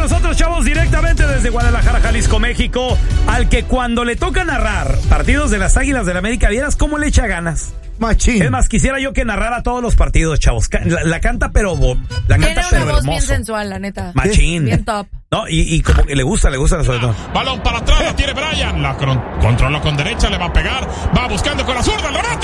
con nosotros, chavos, directamente desde Guadalajara, Jalisco, México, al que cuando le toca narrar partidos de las Águilas del América, vieras cómo le echa ganas. Machín. Es más, quisiera yo que narrara todos los partidos, chavos. La canta, pero Tiene una voz hermoso. bien sensual, la neta. Machín. Bien top. No, y como que le gusta sobre todo. Balón para atrás, la tiene Brian. La controla con derecha, le va a pegar. Va buscando con la zurda, Loreto.